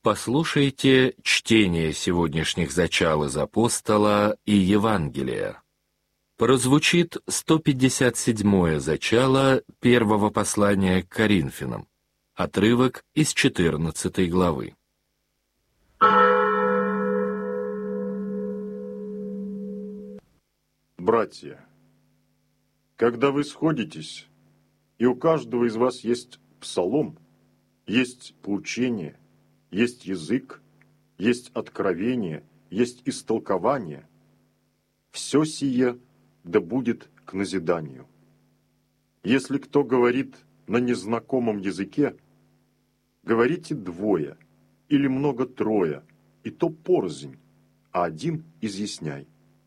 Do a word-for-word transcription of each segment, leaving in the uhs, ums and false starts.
Послушайте чтение сегодняшних зачал из Апостола и Евангелия. Прозвучит сто пятьдесят седьмое зачало первого послания к Коринфянам, отрывок из четырнадцатой главы. Братья, когда вы сходитесь, и у каждого из вас есть псалом, есть поучение, есть язык, есть откровение, есть истолкование, все сие да будет к назиданию. Если кто говорит на незнакомом языке, говорите двое или много трое, и то порознь, а один изъясняй.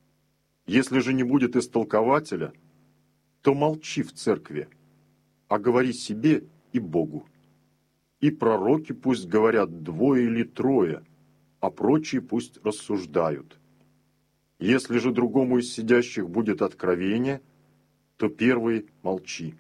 Если же не будет истолкователя, то молчи в церкви, а говори себе и Богу. И пророки пусть говорят двое или трое, а прочие пусть рассуждают. Если же другому из сидящих будет откровение, то первый молчи.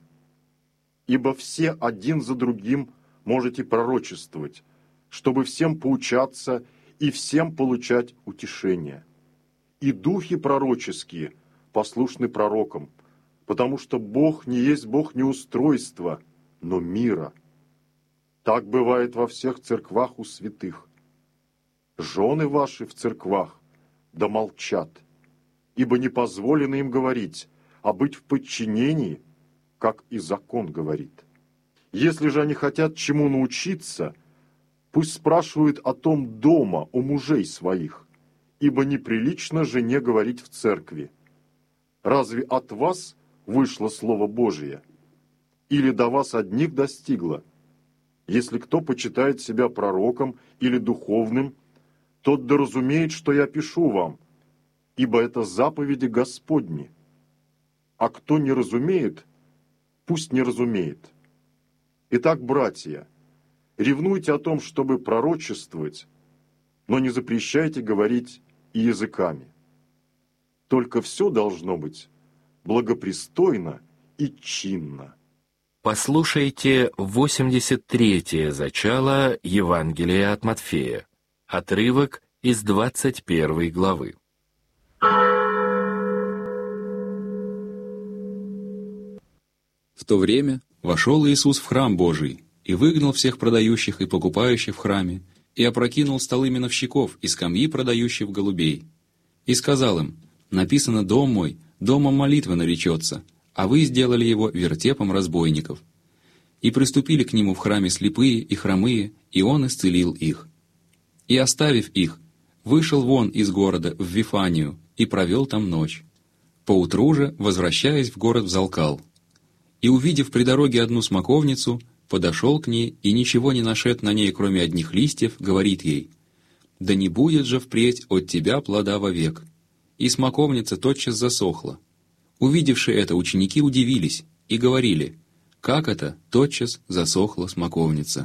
Ибо все один за другим можете пророчествовать, чтобы всем поучаться и всем получать утешение. И духи пророческие послушны пророкам, потому что Бог не есть Бог неустройства, но мира. Так бывает во всех церквах у святых. Жены ваши в церквах да молчат, ибо не позволено им говорить, а быть в подчинении, как и закон говорит. Если же они хотят чему научиться, пусть спрашивают о том дома у мужей своих, ибо неприлично жене говорить в церкви. Разве от вас вышло Слово Божие? Или до вас одних достигло? Если кто почитает себя пророком или духовным, тот да разумеет, что я пишу вам, ибо это заповеди Господни. А кто не разумеет, пусть не разумеет. Итак, братья, ревнуйте о том, чтобы пророчествовать, но не запрещайте говорить и языками. Только все должно быть благопристойно и чинно. Послушайте восемьдесят третье зачало Евангелия от Матфея, отрывок из двадцать первой главы. В то время вошел Иисус в храм Божий и выгнал всех продающих и покупающих в храме, и опрокинул столы миновщиков и скамьи продающих голубей. И сказал им: «Написано, дом мой домом молитвы наречется, а вы сделали его вертепом разбойников». И приступили к нему в храме слепые и хромые, и он исцелил их. И, оставив их, вышел вон из города в Вифанию и провел там ночь. Поутру же, возвращаясь в город, взалкал. И, увидев при дороге одну смоковницу, подошел к ней и, ничего не нашед на ней, кроме одних листьев, говорит ей: «Да не будет же впредь от тебя плода вовек». И смоковница тотчас засохла. Увидевши это, ученики удивились и говорили: «Как это тотчас засохла смоковница?»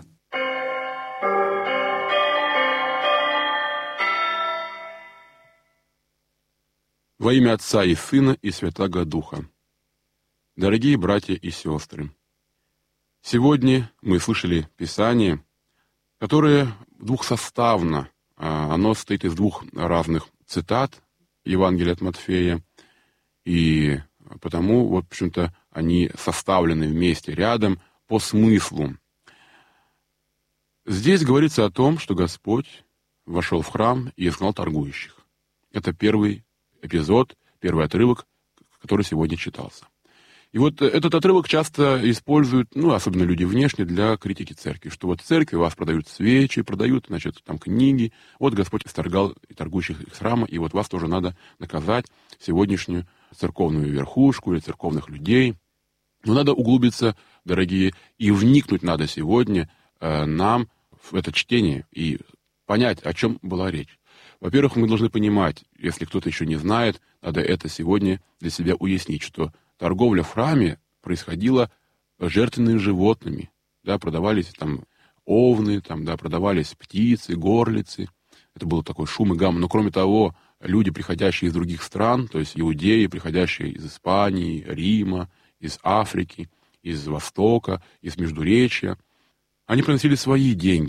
Во имя Отца и Сына и Святаго Духа. Дорогие братья и сестры, сегодня мы слышали Писание, которое двухсоставно, оно состоит из двух разных цитат Евангелия от Матфея, и потому, в общем-то, они составлены вместе, рядом, по смыслу. Здесь говорится о том, что Господь вошел в храм и изгнал торгующих. Это первый эпизод, первый отрывок, который сегодня читался. И вот этот отрывок часто используют, ну, особенно люди внешне, для критики церкви, что вот в церкви у вас продают свечи, продают, значит, там книги, вот Господь исторгал и торгующих из храма, и вот вас тоже надо наказать, сегодняшнюю церковную верхушку или церковных людей. Но надо углубиться, дорогие, и вникнуть надо сегодня э, нам в это чтение и понять, о чем была речь. Во-первых, мы должны понимать, если кто-то еще не знает, надо это сегодня для себя уяснить, что торговля в храме происходила жертвенными животными. Да, продавались там овны, там, да, продавались птицы, горлицы. Это был такой шум и гам. Но кроме того, люди, приходящие из других стран, то есть иудеи, приходящие из Испании, Рима, из Африки, из Востока, из Междуречья, они приносили свои деньги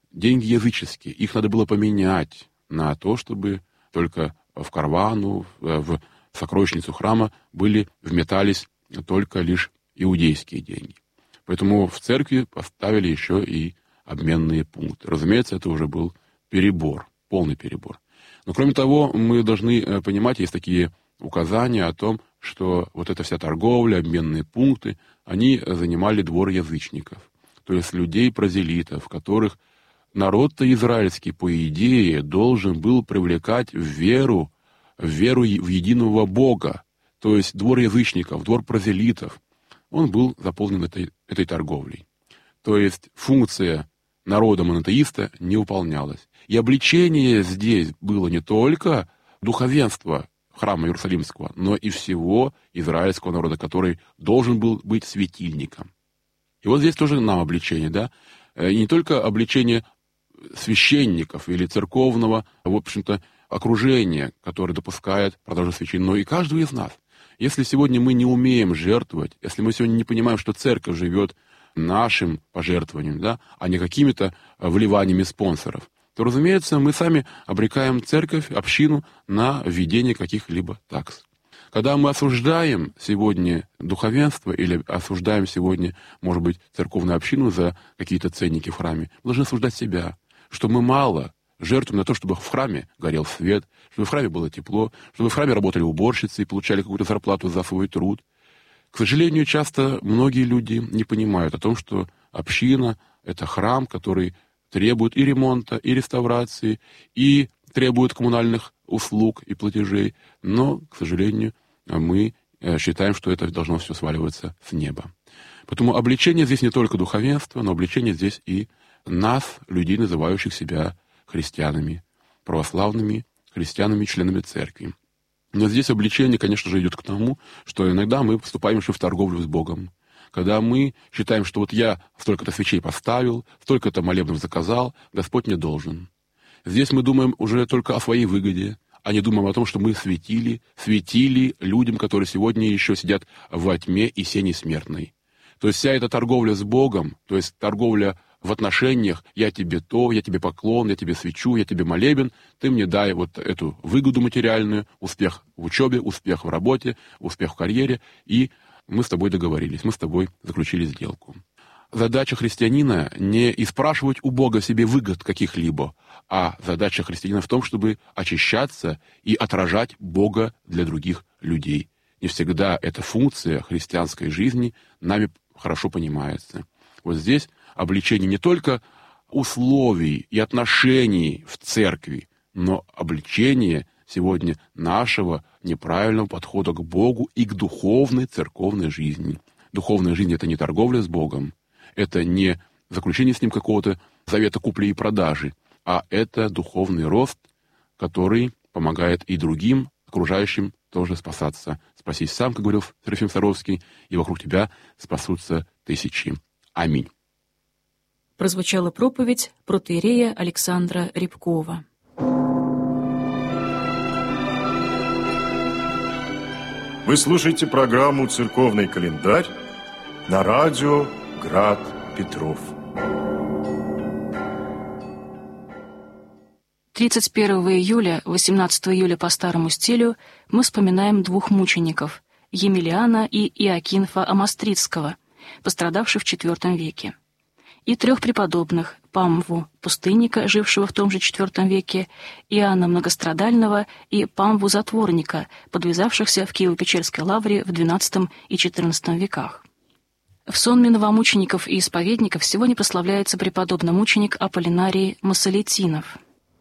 деньги языческие. Их надо было поменять на то, чтобы только в карвану, в сокровищницу храма были, вметались только лишь иудейские деньги. Поэтому в церкви поставили еще и обменные пункты. Разумеется, это уже был перебор, полный перебор. Но кроме того, мы должны понимать, есть такие указания о том, что вот эта вся торговля, обменные пункты, они занимали двор язычников, то есть людей-прозелитов, которых народ-то израильский, по идее, должен был привлекать в веру, в веру в единого Бога, то есть двор язычников, двор прозелитов, он был заполнен этой, этой торговлей. То есть функция народа-монотеиста не выполнялась. И обличение здесь было не только духовенства храма Иерусалимского, но и всего израильского народа, который должен был быть светильником. И вот здесь тоже нам обличение, да? И не только обличение священников или церковного, в общем-то, окружения, которое допускает продажу свечей, но и каждого из нас. Если сегодня мы не умеем жертвовать, если мы сегодня не понимаем, что церковь живет нашим пожертвованием, да, а не какими-то вливаниями спонсоров, то, разумеется, мы сами обрекаем церковь, общину на введение каких-либо такс. Когда мы осуждаем сегодня духовенство или осуждаем сегодня, может быть, церковную общину за какие-то ценники в храме, мы должны осуждать себя, что мы мало жертвуем на то, чтобы в храме горел свет, чтобы в храме было тепло, чтобы в храме работали уборщицы и получали какую-то зарплату за свой труд. К сожалению, часто многие люди не понимают о том, что община — это храм, который требует и ремонта, и реставрации, и требует коммунальных услуг и платежей. Но, к сожалению, мы считаем, что это должно все сваливаться с неба. Поэтому обличение здесь не только духовенства, но обличение здесь и нас, людей, называющих себя христианами, православными христианами, членами церкви. Но здесь обличение, конечно же, идет к тому, что иногда мы вступаем еще в торговлю с Богом. Когда мы считаем, что вот я столько-то свечей поставил, столько-то молебнов заказал, Господь мне должен. Здесь мы думаем уже только о своей выгоде, а не думаем о том, что мы светили, светили людям, которые сегодня еще сидят во тьме и сени смертной. То есть вся эта торговля с Богом, то есть торговля в отношениях «я тебе то, я тебе поклон, я тебе свечу, я тебе молебен», ты мне дай вот эту выгоду материальную, успех в учебе, успех в работе, успех в карьере, и мы с тобой договорились, мы с тобой заключили сделку. Задача христианина не и спрашивать у Бога себе выгод каких-либо, а задача христианина в том, чтобы очищаться и отражать Бога для других людей. Не всегда эта функция христианской жизни нами хорошо понимается. Вот здесь обличение не только условий и отношений в церкви, но обличение сегодня нашего неправильного подхода к Богу и к духовной церковной жизни. Духовная жизнь — это не торговля с Богом, это не заключение с Ним какого-то завета купли и продажи, а это духовный рост, который помогает и другим, окружающим, тоже спасаться. Спасись сам, как говорил Серафим Саровский, и вокруг тебя спасутся тысячи. Аминь. Прозвучала проповедь протоиерея Александра Рябкова. Вы слушаете программу «Церковный календарь» на радио «Град Петров». тридцать первого июля, восемнадцатого июля по старому стилю мы вспоминаем двух мучеников — Емельяна и Иоакинфа Амостридского, пострадавших в четвёртом веке, и трех преподобных — Памву, пустынника, жившего в том же четвёртом веке, Иоанна Многострадального и Памву Затворника, подвязавшихся в Киево-Печерской лавре в двенадцатом и четырнадцатом веках. В сонме новомучеников и исповедников сегодня прославляется преподобный мученик Аполлинарий Массолитинов.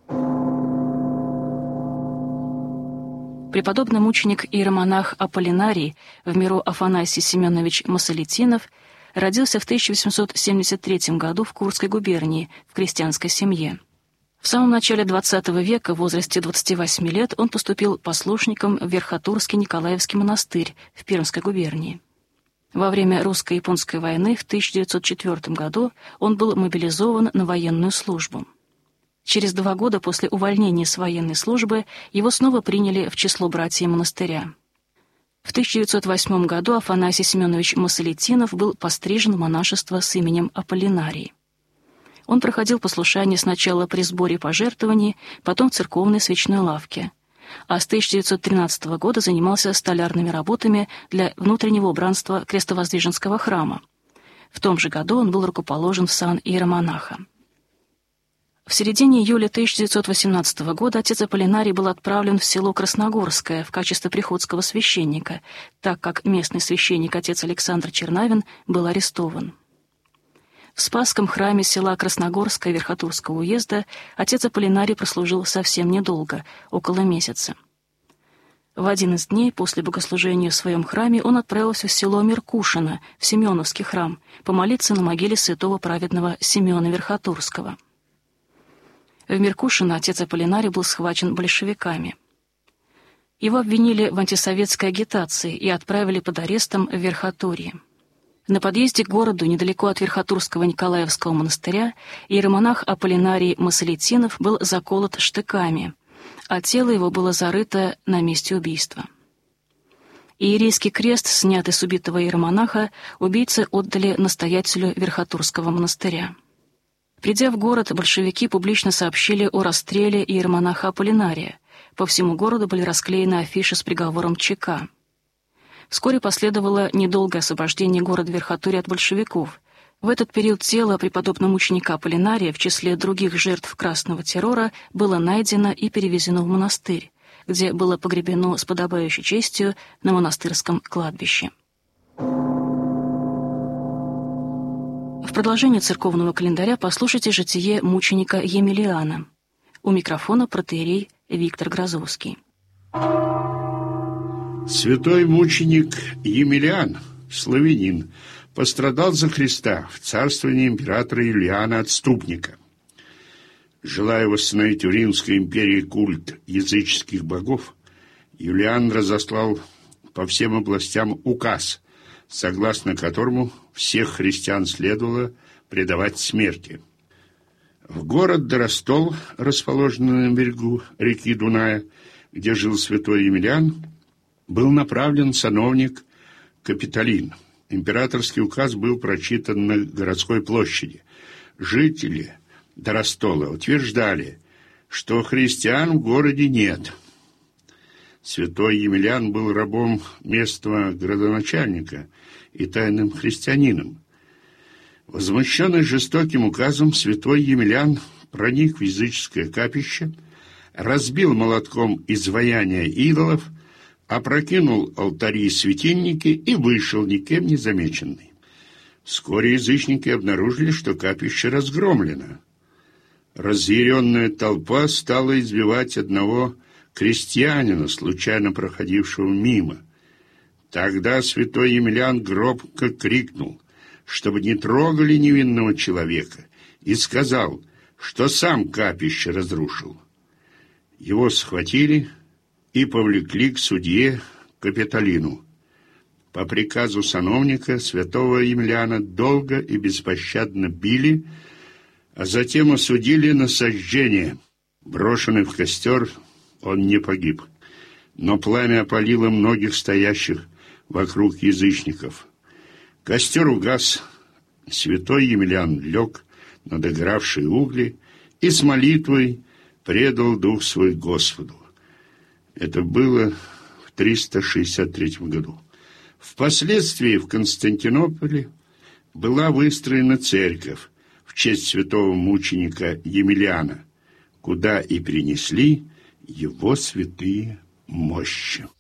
Преподобный мученик и иеромонах Аполлинарий, в миру Афанасий Семенович Массолитинов, родился в тысяча восемьсот семьдесят третьем году в Курской губернии в крестьянской семье. В самом начале двадцатого века, в возрасте двадцати восьми лет, он поступил послушником в Верхотурский Николаевский монастырь в Пермской губернии. Во время русско-японской войны в тысяча девятьсот четвёртом году он был мобилизован на военную службу. Через два года после увольнения с военной службы его снова приняли в число братьев монастыря. В тысяча девятьсот восьмом году Афанасий Семенович Массолитинов был пострижен в монашество с именем Аполлинарий. Он проходил послушание сначала при сборе пожертвований, потом в церковной свечной лавке. А с тысяча девятьсот тринадцатого года занимался столярными работами для внутреннего убранства Крестовоздвиженского храма. В том же году он был рукоположен в сан иеромонаха. В середине июля тысяча девятьсот восемнадцатого года отец Аполлинарий был отправлен в село Красногорское в качестве приходского священника, так как местный священник отец Александр Чернавин был арестован. В Спасском храме села Красногорское Верхотурского уезда отец Аполлинарий прослужил совсем недолго, около месяца. В один из дней после богослужения в своем храме он отправился в село Меркушино, в Семеновский храм, помолиться на могиле святого праведного Симеона Верхотурского. В Меркушино отец Аполлинарий был схвачен большевиками. Его обвинили в антисоветской агитации и отправили под арестом в Верхотурье. На подъезде к городу, недалеко от Верхотурского Николаевского монастыря, иеромонах Аполлинарий Масолитинов был заколот штыками, а тело его было зарыто на месте убийства. Иерейский крест, снятый с убитого иеромонаха, убийцы отдали настоятелю Верхотурского монастыря. Придя в город, большевики публично сообщили о расстреле иеромонаха Аполлинария. По всему городу были расклеены афиши с приговором ЧК. Вскоре последовало недолгое освобождение города Верхотурье от большевиков. В этот период тело преподобного мученика Аполлинария в числе других жертв красного террора было найдено и перевезено в монастырь, где было погребено с подобающей честью на монастырском кладбище. В продолжение церковного календаря послушайте житие мученика Емельяна. У микрофона протоиерей Виктор Грозовский. Святой мученик Емельян, славянин, пострадал за Христа в царствовании императора Юлиана Отступника. Желая восстановить в Римской империи культ языческих богов, Юлиан разослал по всем областям указ, согласно которому всех христиан следовало предавать смерти. В город Доростол, расположенный на берегу реки Дуная, где жил святой Емельян, был направлен сановник Капитолин. Императорский указ был прочитан на городской площади. Жители Доростола утверждали, что христиан в городе нет. Святой Емельян был рабом местного градоначальника и тайным христианином. Возмущенный жестоким указом, святой Емельян проник в языческое капище, разбил молотком изваяния идолов, опрокинул алтари и светильники и вышел, никем не замеченный. Вскоре язычники обнаружили, что капище разгромлено. Разъяренная толпа стала избивать одного крестьянина, случайно проходившего мимо. Тогда святой Емельян громко крикнул, чтобы не трогали невинного человека, и сказал, что сам капище разрушил. Его схватили и повлекли к судье Капитолину. По приказу сановника святого Емельяна долго и беспощадно били, а затем осудили на сожжение. Брошенный в костер, он не погиб, но пламя опалило многих стоящих вокруг язычников. Костер угас, святой Емельян лег на догоравшие угли и с молитвой предал дух свой Господу. Это было в триста шестьдесят третьем году. Впоследствии в Константинополе была выстроена церковь в честь святого мученика Емельяна, куда и принесли его святые мощи.